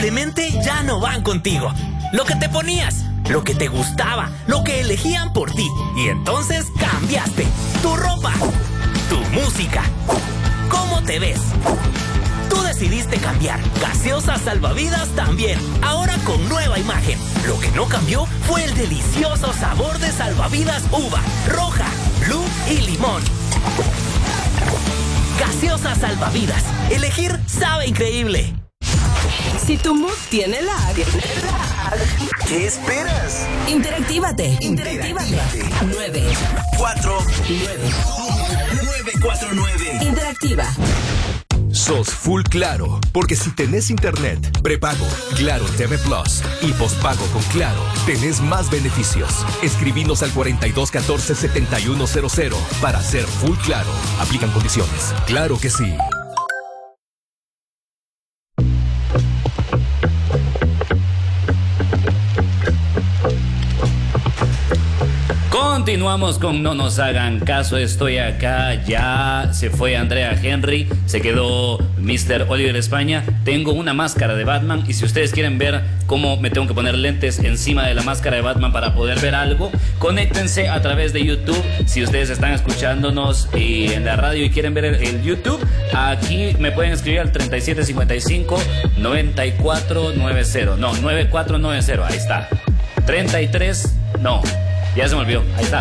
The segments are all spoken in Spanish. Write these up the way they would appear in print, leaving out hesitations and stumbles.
simplemente ya no van contigo. Lo que te ponías, lo que te gustaba, lo que elegían por ti. Y entonces cambiaste. Tu ropa, tu música, cómo te ves. Tú decidiste cambiar. Gaseosa Salvavidas también. Ahora con nueva imagen. Lo que no cambió fue el delicioso sabor de Salvavidas uva, roja, blue y limón. Gaseosa Salvavidas. Elegir sabe increíble. Si tu mood tiene lag, ¿qué esperas? Interactívate. 949. Interactiva. Sos full Claro, porque si tenés internet, prepago, Claro TV Plus y postpago con Claro, tenés más beneficios. Escribinos al 4214-7100 para ser full Claro. Aplican condiciones. Claro que sí. Continuamos con No Nos Hagan Caso. Estoy acá, ya se fue Andrea Henry, se quedó Mr. Oliver España. Tengo una máscara de Batman y si ustedes quieren ver cómo me tengo que poner lentes encima de la máscara de Batman para poder ver algo, conéctense a través de YouTube. Si ustedes están escuchándonos y en la radio y quieren ver el YouTube, aquí me pueden escribir al 3755-9490. No, 9490, ahí está. 33, no. Ya se me olvidó, ahí está,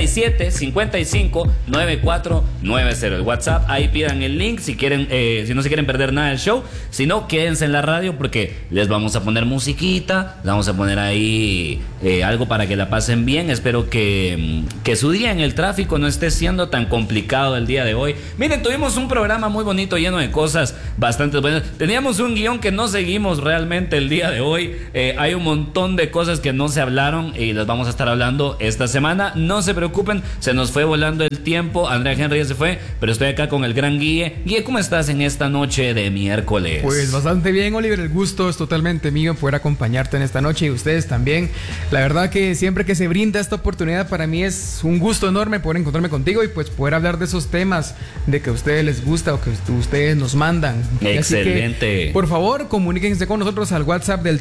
3755-9490, el WhatsApp, ahí pidan el link si quieren, si no se quieren perder nada del show, si no, quédense en la radio porque les vamos a poner musiquita, les vamos a poner ahí algo para que la pasen bien. Espero que su día en el tráfico no esté siendo tan complicado el día de hoy. Miren, tuvimos un programa muy bonito, lleno de cosas bastante buenas, teníamos un guión que no seguimos realmente el día de hoy, hay un montón de cosas que no se hablaron y les vamos a estar hablando esta semana. No se preocupen, se nos fue volando el tiempo. Andrea Henry ya se fue, pero estoy acá con el gran Guille. Guille, ¿cómo estás en esta noche de miércoles? Pues bastante bien, Oliver. El gusto es totalmente mío poder acompañarte en esta noche y ustedes también. La verdad que siempre que se brinda esta oportunidad para mí es un gusto enorme poder encontrarme contigo y pues poder hablar de esos temas de que a ustedes les gusta o que ustedes nos mandan. Excelente. Así que, por favor, comuníquense con nosotros al WhatsApp del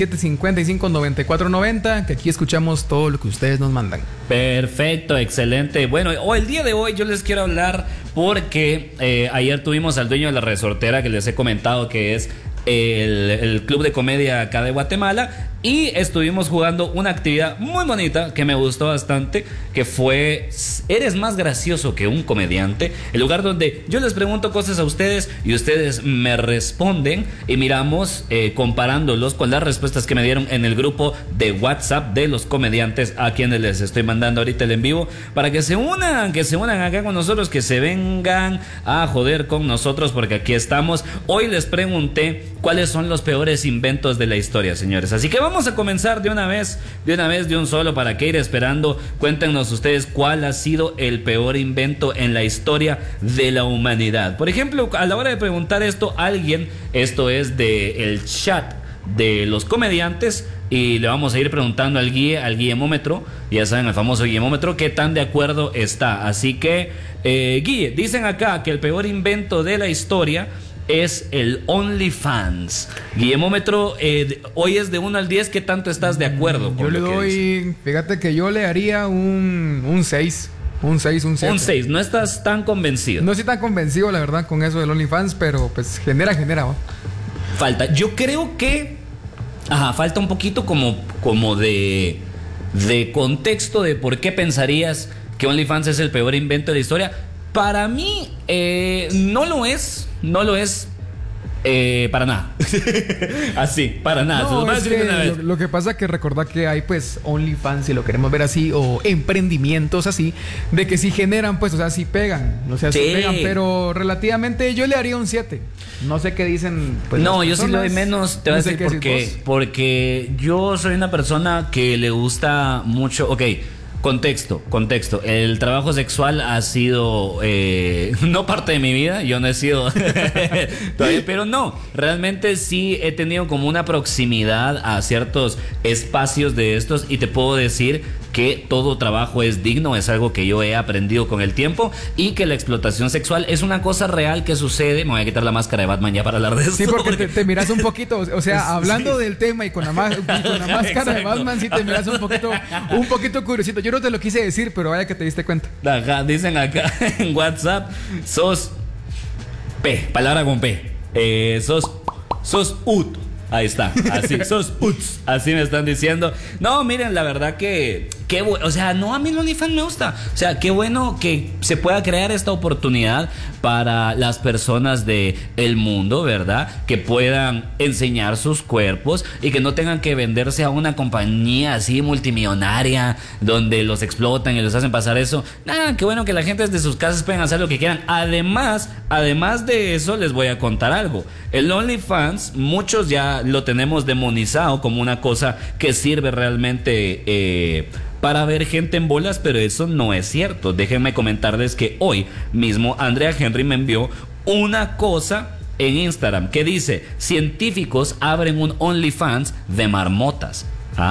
3755-9490, que aquí escuchamos todo lo que ustedes nos mandan. Perfecto, excelente. Bueno, el día de hoy yo les quiero hablar porque ayer tuvimos al dueño de la resortera que les he comentado que es el Club de Comedia acá de Guatemala, y estuvimos jugando una actividad muy bonita que me gustó bastante, que fue ¿eres más gracioso que un comediante? El lugar donde yo les pregunto cosas a ustedes y ustedes me responden y miramos comparándolos con las respuestas que me dieron en el grupo de WhatsApp de los comediantes, a quienes les estoy mandando ahorita el en vivo para que se unan acá con nosotros, que se vengan a joder con nosotros, porque aquí estamos. Hoy les pregunté cuáles son los peores inventos de la historia, señores, así que vamos a comenzar de una vez, de un solo, para que ir esperando. Cuéntenos ustedes cuál ha sido el peor invento en la historia de la humanidad. Por ejemplo, a la hora de preguntar esto a alguien, esto es del chat de los comediantes, y le vamos a ir preguntando al guillemómetro, ya saben, el famoso guillemómetro, qué tan de acuerdo está. Así que, Guille, dicen acá que el peor invento de la historia es el OnlyFans. Guillemómetro, hoy es de 1 al 10, ¿qué tanto estás de acuerdo con yo le lo que doy, dice? Fíjate que yo le haría un 6. Un 6, un 7. Un 6, no estás tan convencido. No estoy tan convencido, la verdad, con eso del OnlyFans, pero pues genera, ¿no? Falta, yo creo que falta un poquito como de contexto de por qué pensarías que OnlyFans es el peor invento de la historia. Para mí, no lo es para nada. Así, para nada. No, es que lo que pasa es que recordad que hay pues OnlyFans, si lo queremos ver así, o emprendimientos así, de que sí generan, pues, o sea, sí pegan. O sea, sí pegan, pero relativamente yo le haría un 7. No sé qué dicen, pues. No, yo sí le doy menos. Te voy a decir por qué. Porque yo soy una persona que le gusta mucho. Ok. Contexto. El trabajo sexual ha sido no parte de mi vida. Yo no he sido todavía, pero no. Realmente sí he tenido como una proximidad a ciertos espacios de estos, y te puedo decir que todo trabajo es digno, es algo que yo he aprendido con el tiempo, y que la explotación sexual es una cosa real que sucede. Me voy a quitar la máscara de Batman ya para hablar de eso. Sí, porque te miras un poquito, o sea, hablando del tema y con la máscara Exacto. de Batman, sí te miras un poquito curiosito. Yo no te lo quise decir, pero vaya que te diste cuenta. Ajá, dicen acá en WhatsApp, sos P, palabra con P. Sos ut. Ahí está, así, sos uts, así me están diciendo. No, miren, la verdad que o sea, no, a mí el OnlyFans me gusta. O sea, qué bueno que se pueda crear esta oportunidad para las personas del mundo, ¿verdad? Que puedan enseñar sus cuerpos y que no tengan que venderse a una compañía así multimillonaria donde los explotan y los hacen pasar eso. Nada, qué bueno que la gente desde sus casas pueden hacer lo que quieran. Además de eso, les voy a contar algo. El OnlyFans, muchos ya lo tenemos demonizado como una cosa que sirve realmente para ver gente en bolas, pero eso no es cierto. Déjenme comentarles que hoy mismo Andrea Henry me envió una cosa en Instagram que dice: científicos abren un OnlyFans de marmotas.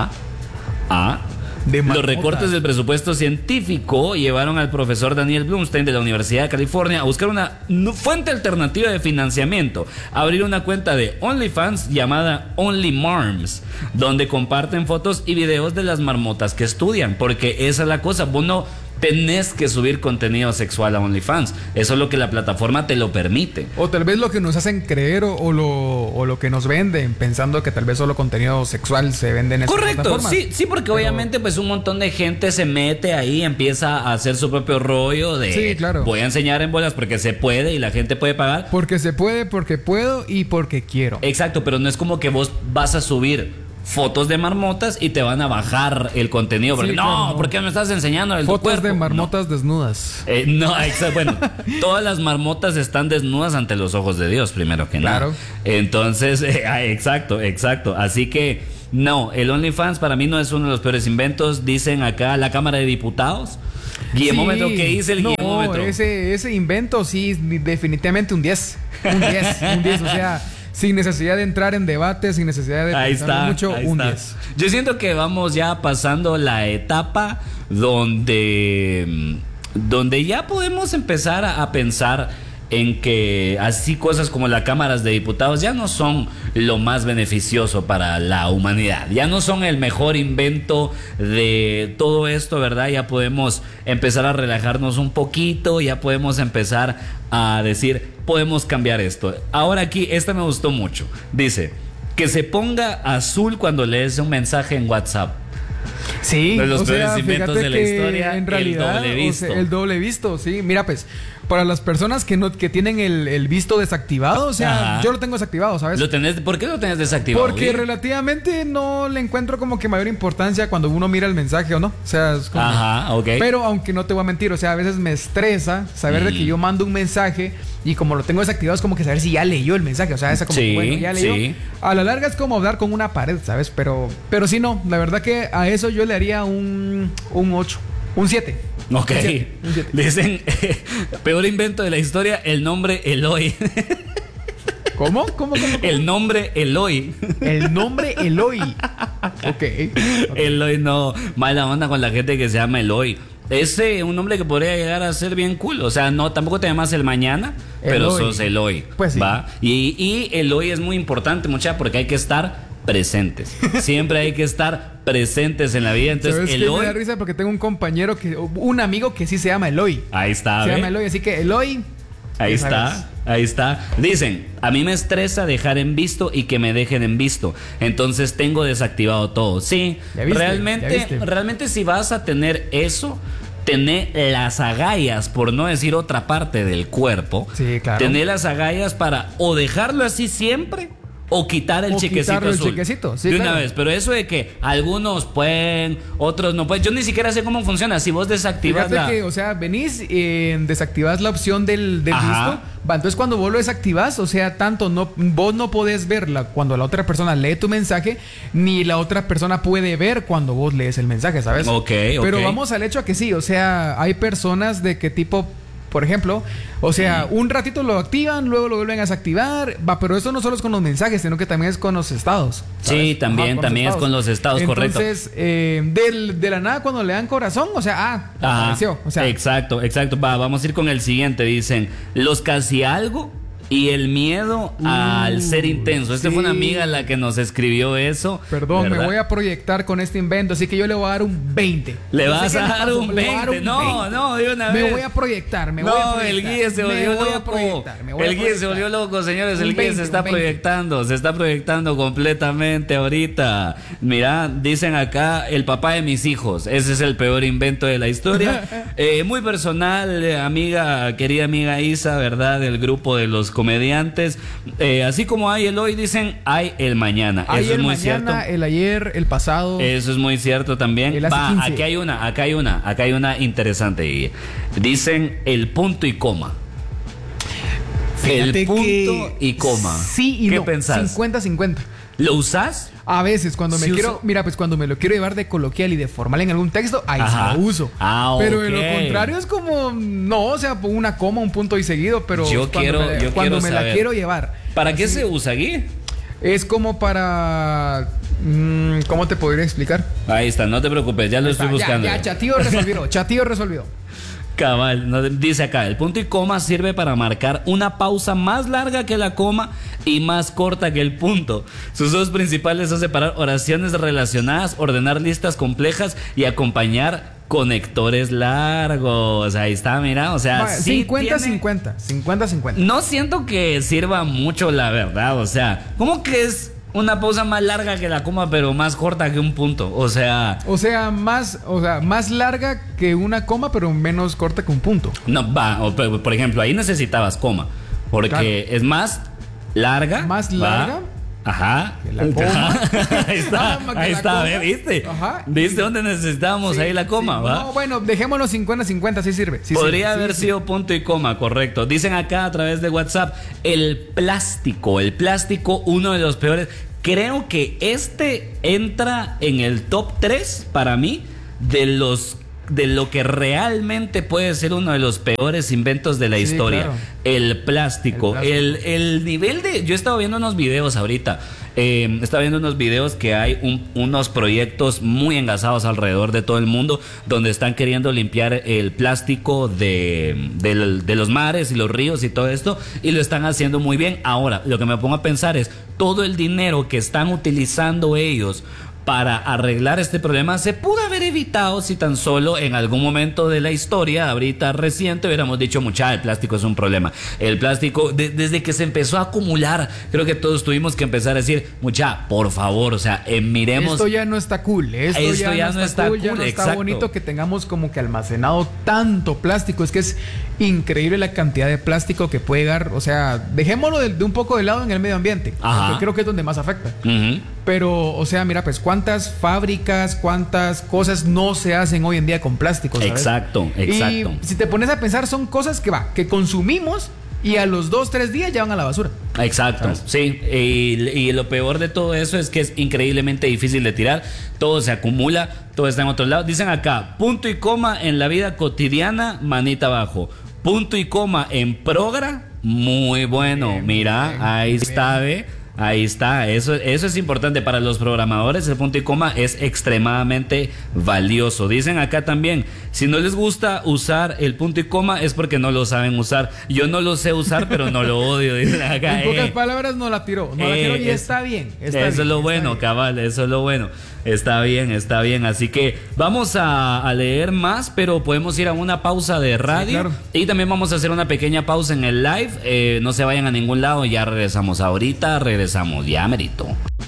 Los recortes del presupuesto científico llevaron al profesor Daniel Blumstein de la Universidad de California a buscar una fuente alternativa de financiamiento, abrir una cuenta de OnlyFans llamada OnlyMarms, donde comparten fotos y videos de las marmotas que estudian, porque esa es la cosa. Vos no tenés que subir contenido sexual a OnlyFans, eso es lo que la plataforma te lo permite. O tal vez lo que nos hacen creer o lo que nos venden, pensando que tal vez solo contenido sexual se vende en esa plataforma. Correcto, sí, porque obviamente pues un montón de gente se mete ahí, empieza a hacer su propio rollo de sí, claro. Voy a enseñar en bolas porque se puede y la gente puede pagar. Porque se puede, porque puedo y porque quiero. Exacto, pero no es como que vos vas a subir fotos de marmotas y te van a bajar el contenido porque sí, claro, no, ¿por qué me estás enseñando el fotos cuerpo? De marmotas desnudas? No, exacto. Bueno, todas las marmotas están desnudas ante los ojos de Dios, primero que nada. Claro. Entonces, exacto. Así que no, el OnlyFans para mí no es uno de los peores inventos. Dicen acá la Cámara de Diputados. Guillemómetro, ¿qué dice el guillemómetro? Ese invento sí, definitivamente un 10. Un 10, o sea, sin necesidad de entrar en debate, sin necesidad de pensar mucho, un 10. Yo siento que vamos ya pasando la etapa donde ya podemos empezar a pensar en que así cosas como las cámaras de diputados ya no son lo más beneficioso para la humanidad, ya no son el mejor invento de todo esto, ¿verdad? Ya podemos empezar a relajarnos un poquito, ya podemos empezar a decir, podemos cambiar esto. Ahora aquí, esta me gustó mucho, dice, que se ponga azul cuando lees un mensaje en WhatsApp. Sí, de los peores inventos de la historia, en realidad, el doble visto. O sea, el doble visto, sí. Mira, pues, para las personas que tienen el visto desactivado, o sea, ajá, yo lo tengo desactivado, ¿sabes? ¿Por qué lo tenés desactivado? Porque relativamente no le encuentro como que mayor importancia cuando uno mira el mensaje o no. O sea, es como ajá, ok. Pero aunque no te voy a mentir, o sea, a veces me estresa saber de que yo mando un mensaje y como lo tengo desactivado es como que saber si ya leyó el mensaje. O sea, esa como sí, que bueno, ya leyó. Sí. A la larga es como hablar con una pared, ¿sabes? Pero sí, no. La verdad que a eso yo le haría un 8. Un 7. Ok. Un 7. Dicen, peor invento de la historia, el nombre Eloy. ¿Cómo? El nombre Eloy. El nombre Eloy. Ok. Eloy, no. Mala onda con la gente que se llama Eloy. Es un nombre que podría llegar a ser bien cool. O sea, no, tampoco te llamas el mañana, pero Eloy. sos Eloy. Pues sí. ¿Va? Y Eloy es muy importante, muchacha, porque hay que estar presentes. Siempre hay que estar presentes en la vida. Entonces, ¿sabes Eloy. qué? Me da risa porque tengo un amigo que sí se llama Eloy. Ahí está. Se llama Eloy, así que Eloy. Ahí está. Dicen, a mí me estresa dejar en visto y que me dejen en visto. Entonces tengo desactivado todo. Sí, ¿Ya viste? realmente si vas a tener eso, tener las agallas, por no decir otra parte del cuerpo. Sí, claro. Tener las agallas para o dejarlo así siempre o quitar el chequecito azul. El chequecito, sí, de claro. una vez. Pero eso de que algunos pueden, otros no pueden. Yo ni siquiera sé cómo funciona. Si vos desactivas fíjate que, o sea, venís, desactivás la opción del visto. Va, entonces cuando vos lo desactivás, o sea, vos no podés verla cuando la otra persona lee tu mensaje, ni la otra persona puede ver cuando vos lees el mensaje, ¿sabes? Ok. Pero vamos al hecho a que sí, o sea, hay personas de que tipo por ejemplo. O sea, un ratito lo activan, luego lo vuelven a desactivar. Va, pero eso no solo es con los mensajes, sino que también es con los estados, ¿sabes? Sí, también es con los estados, correcto. Entonces, de la nada cuando le dan corazón, o sea, apareció. O sea, exacto. Vamos a ir con el siguiente. Dicen, los casi algo y el miedo al ser intenso. Fue una amiga la que nos escribió eso. Perdón, ¿verdad? me voy a proyectar con este invento, así que yo le voy a dar un 20. ¿Le vas a dar un 20? No, de una vez. Me voy a proyectar, el guía se volvió loco. El guía se volvió loco, señores. El guía se está proyectando completamente ahorita. Mira, dicen acá, el papá de mis hijos. Ese es el peor invento de la historia. Muy personal, querida amiga Isa, ¿verdad? Del grupo de los comediantes. Así como hay el hoy, dicen, hay el mañana. Hay eso el es muy mañana, cierto. el ayer, el pasado. Eso es muy cierto también. Aquí hay una interesante. Guille. Dicen el punto y coma. Fíjate el punto y coma. Sí y ¿Qué no. pensás? 50-50. ¿Lo usás? A veces, cuando me quiero... Mira, pues cuando me lo quiero llevar de coloquial y de formal en algún texto, ahí sí lo uso. Pero de lo contrario es como... No, o sea, una coma, un punto y seguido, pero... Cuando me la quiero llevar. ¿Para qué se usa, Gui? Es como para... ¿Cómo te podría explicar? Ahí está, no te preocupes, ya lo estoy buscando. Ya, Chatío resolvió. Cabal, dice acá, el punto y coma sirve para marcar una pausa más larga que la coma y más corta que el punto. Sus usos principales son separar oraciones relacionadas, ordenar listas complejas y acompañar conectores largos. Ahí está, mira, o sea, 50-50. No siento que sirva mucho, la verdad, o sea, ¿cómo que es una pausa más larga que la coma, pero más corta que un punto? O sea, más larga que una coma, pero menos corta que un punto. No, por ejemplo, ahí necesitabas coma, porque claro, es más larga. Más larga. Ajá. La coma. Ahí está, ¿viste? Ajá. ¿Viste dónde necesitábamos ahí la coma? Sí. ¿Va? No, bueno, dejémoslo 50-50, sí sirve. Podría haber sido punto y coma, correcto. Dicen acá a través de WhatsApp, el plástico, uno de los peores. Creo que este entra en el top 3 para mí de lo que realmente puede ser uno de los peores inventos de la historia. Claro. El plástico. El nivel de... Yo estaba viendo unos videos ahorita. Estaba viendo unos videos que hay unos proyectos muy engasados alrededor de todo el mundo donde están queriendo limpiar el plástico de los mares y los ríos y todo esto, y lo están haciendo muy bien. Ahora, lo que me pongo a pensar es todo el dinero que están utilizando ellos para arreglar este problema se pudo haber evitado si tan solo en algún momento de la historia, ahorita reciente, hubiéramos dicho, mucha, el plástico es un problema. El plástico, desde que se empezó a acumular, creo que todos tuvimos que empezar a decir, mucha, por favor, o sea, miremos. Esto ya no está cool. Esto ya no está cool. Ya no está bonito que tengamos como que almacenado tanto plástico. Es que es increíble la cantidad de plástico que puede llegar. O sea, dejémoslo de un poco de lado en el medio ambiente. Porque creo que es donde más afecta. Pero, o sea, mira, pues cuántas fábricas, cuántas cosas no se hacen hoy en día con plástico, ¿sabes? Exacto. Y si te pones a pensar, son cosas que consumimos y a los 2-3 días ya van a la basura. Exacto, ¿sabes? Sí. Y lo peor de todo eso es que es increíblemente difícil de tirar. Todo se acumula, todo está en otro lado. Dicen acá, punto y coma en la vida cotidiana, manita abajo. Punto y coma en progra, muy bueno. Bien, mira, bien, ahí bien. Está, ¿ve? Ahí está, eso es importante para los programadores. El punto y coma es extremadamente valioso. Dicen acá también, si no les gusta usar el punto y coma es porque no lo saben usar. Yo no lo sé usar, pero no lo odio. Dicen acá, en pocas palabras, no la tiró y está bien. Eso es lo bueno, cabal, eso es lo bueno. Está bien. Así que vamos a leer más, pero podemos ir a una pausa de radio. Sí, claro. Y también vamos a hacer una pequeña pausa en el live. No se vayan a ningún lado, ya regresamos ahorita. Regresamos ya, merito.